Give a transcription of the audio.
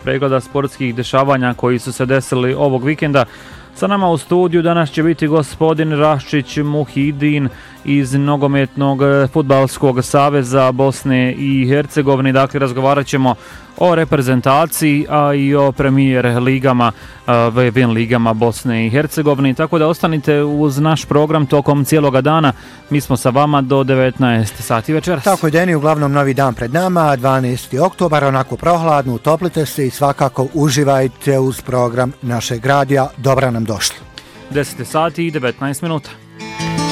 pregleda sportskih dešavanja koji su se desili ovog vikenda. Sa nama u studiju danas će biti gospodin Raščić Muhidin iz Nogometnog fudbalskog saveza Bosne i Hercegovine. Dakle, razgovarat ćemo o reprezentaciji, a i o premijer ligama, VN ligama Bosne i Hercegovine. Tako da ostanite uz naš program tokom cijeloga dana. Mi smo sa vama do 19 sati večeras. Tako je, Deni, uglavnom novi dan pred nama, 12. oktobar, onako prohladno, utoplite se i svakako uživajte uz program našeg radija. Dobra nam došli. 10 sati i 19 minuta.